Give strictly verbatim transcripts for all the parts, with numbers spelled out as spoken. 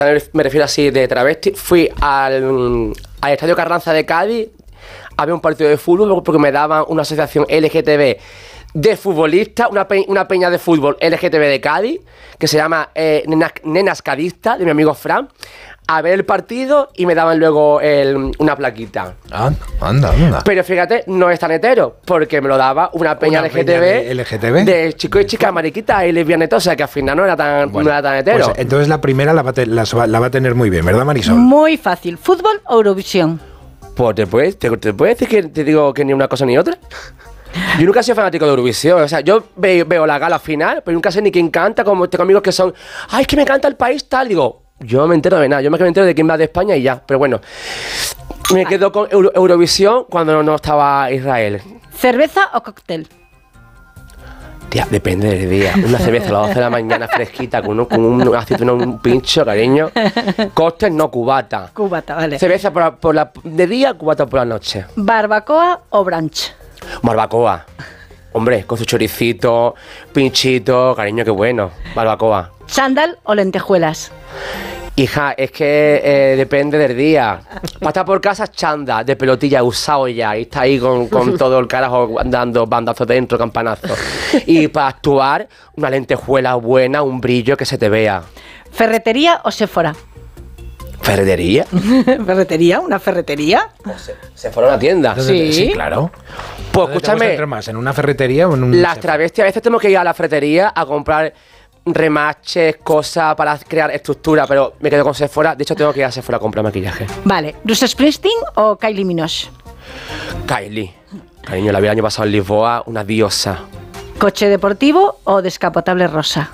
me refiero así de travesti, fui al, al Estadio Carranza de Cádiz, había un partido de fútbol porque me daban una asociación L G T B de futbolistas, una, pe una peña de fútbol L G T B de Cádiz, que se llama eh, Nenas, Nenas Cadistas, de mi amigo Fran, a ver el partido y me daban luego el, una plaquita. Ah, anda, anda. Pero fíjate, no es tan hetero, porque me lo daba una peña, una L G T B, peña de L G T B de chicos y chicas, mariquitas y lesbianas, o sea que al final no era tan, bueno, no era tan hetero. Pues entonces la primera la va, te, la, la va a tener muy bien, ¿verdad, Marisol? Muy fácil. ¿Fútbol o Eurovisión? Pues te puedes, te, te puedes decir que te digo que ni una cosa ni otra. Yo nunca he sido fanático de Eurovisión, o sea, yo veo, veo la gala final, pero nunca sé ni quién canta, como tengo amigos que son, ay, es que me canta el país tal, digo, yo no me entero de nada, yo me entero de quién va de España y ya, pero bueno, me quedo con Euro Eurovisión cuando no estaba Israel. ¿Cerveza o cóctel? Tía, depende del día, una cerveza a las doce de la mañana fresquita, con un, con un aceituna, un pincho, cariño, cóctel no, cubata. Cubata, vale. Cerveza por la, por la, de día, cubata por la noche. ¿Barbacoa o brunch? Barbacoa. Hombre, con su choricito, pinchito, cariño, qué bueno. Barbacoa. ¿Chándal o lentejuelas? Hija, es que eh, depende del día. Para estar por casa, chándal, de pelotilla, usado ya. Y está ahí con, con todo el carajo dando bandazos dentro, campanazos. Y para actuar, una lentejuela buena, un brillo que se te vea. ¿Ferretería o Sephora? ¿Ferretería? ¿Ferretería? ¿Una ferretería? Se, se fuera a una tienda. Sí, sí, claro. Pues escúchame. ¿Te más en una ferretería o en un...? Las travestis a veces tenemos que ir a la ferretería a comprar remaches, cosas para crear estructura, pero me quedo con Sephora. De hecho, tengo que ir a Sephora a comprar maquillaje. Vale. ¿Bruce Springsteen o Kylie Minogue? Kylie. Cariño, la vi el año pasado en Lisboa, una diosa. ¿Coche deportivo o descapotable rosa?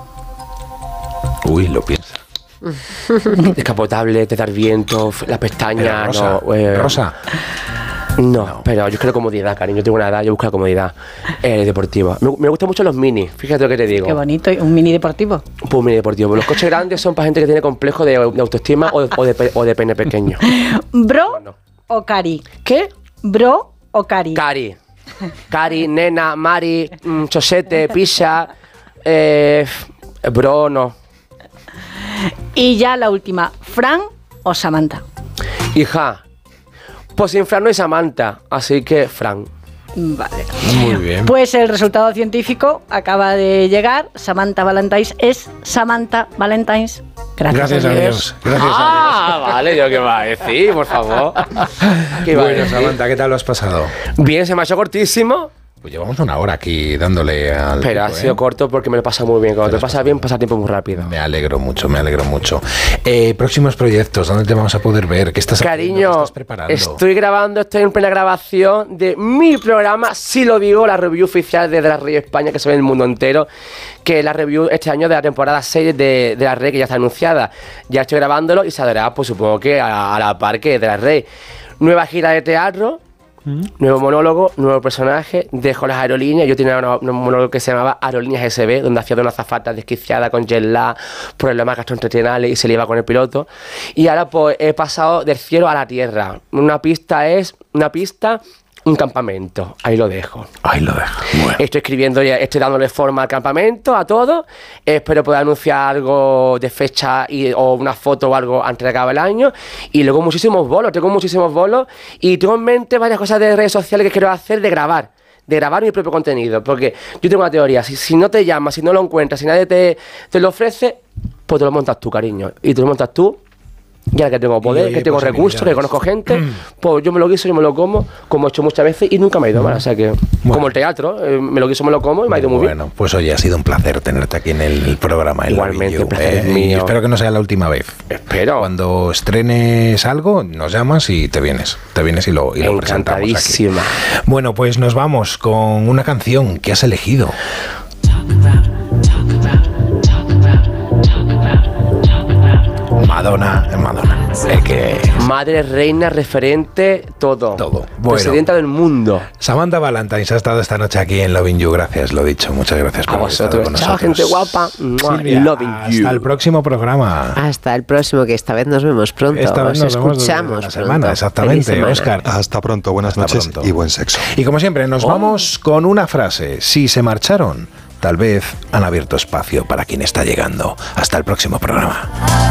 Uy, lo piensa. Descapotable, te dar viento, la pestaña, rosa, no. Eh, rosa. No, no, pero yo quiero comodidad, cariño. Yo tengo una edad, yo busco la comodidad eh, deportiva. Me, me gustan mucho los mini, fíjate lo que te digo. Qué bonito, un mini deportivo. Pues un mini deportivo. Los coches grandes son para gente que tiene complejo de, de autoestima o de, o, de, o de pene pequeño. ¿Bro no. o cari? ¿Qué? ¿Bro o cari? Cari. Cari, nena, Mari, mmm, chosete, pizza, eh, bro, no. Y ya la última, ¿Fran o Samantha? Hija, pues sin Fran no hay Samantha, así que Fran. Vale. Muy bien. Pues el resultado científico acaba de llegar. Samantha Valentines es Samantha Valentines. Gracias, Gracias a Dios. Gracias ah, a Dios. vale, yo qué va a decir, por favor. ¿Qué va a Bueno, decir? Samantha, ¿qué tal lo has pasado? Bien, se me ha hecho cortísimo. Pues llevamos una hora aquí dándole al... Pero tipo, ha sido ¿eh? corto porque me lo pasa muy bien. Cuando Te te, lo pasa has bien, pasa el tiempo muy rápido. Me alegro mucho, me alegro mucho. Eh, próximos proyectos, ¿dónde te vamos a poder ver? ¿Qué estás haciendo? ¿Qué Cariño, estás preparando? estoy grabando, estoy en plena grabación de mi programa, si lo digo, la review oficial de, de la Rey España, que se ve en el mundo entero, que es la review este año de la temporada seis de, de la Rey, que ya está anunciada. Ya estoy grabándolo y saldrá, pues supongo que a, a la par que de la Rey. Nueva gira de teatro. ¿Mm? Nuevo monólogo, nuevo personaje, dejo las aerolíneas. Yo tenía un monólogo que se llamaba Aerolíneas S B, donde hacía de una azafata desquiciada con jet lag, problemas gastrointestinales y se le iba con el piloto. Y ahora pues he pasado del cielo a la tierra. Una pista es una pista, un campamento. Ahí lo dejo. Ahí lo dejo. Bueno. Estoy escribiendo ya, estoy dándole forma al campamento, a todo. Espero poder anunciar algo de fecha y, o una foto o algo antes de acabar el año. Y luego muchísimos bolos, tengo muchísimos bolos. Y tengo en mente varias cosas de redes sociales que quiero hacer de grabar. De grabar mi propio contenido. Porque yo tengo una teoría, si, si no te llamas, si no lo encuentras, si nadie te, te lo ofrece, pues te lo montas tú, cariño. Y te lo montas tú. Ya que tengo poder, y, que tengo recursos, que conozco gente, mm. pues yo me lo guiso, yo me lo como, como he hecho muchas veces y nunca me ha ido mal. O sea que, bueno. como el teatro, eh, me lo guiso, me lo como y me ha ido muy bien. Bueno, pues oye, ha sido un placer tenerte aquí en el, el programa. En Igualmente, la el placer es eh, mío. Y espero que no sea la última vez. Espero. Cuando estrenes algo, nos llamas y te vienes. Te vienes y lo, y lo presentamos aquí. Encantadísima. Bueno, pues nos vamos con una canción que has elegido. Madonna, Madonna. El que... Madre, reina, referente, todo. Todo. Bueno. Presidenta del mundo. Samantha Valentines ha estado esta noche aquí en Loving You. Gracias, lo dicho. Muchas gracias por A haber estado vosotros. con Chao, nosotros. gente guapa. Silvia, Loving You. hasta el próximo programa. Hasta el próximo, que esta vez nos vemos pronto. Esta vez Os nos vemos escuchamos la pronto. semana, exactamente, Feliz semana. Óscar. Hasta pronto, buenas Hasta noches pronto. y buen sexo. Y como siempre, nos Oh. vamos con una frase. Si se marcharon, tal vez han abierto espacio para quien está llegando. Hasta el próximo programa.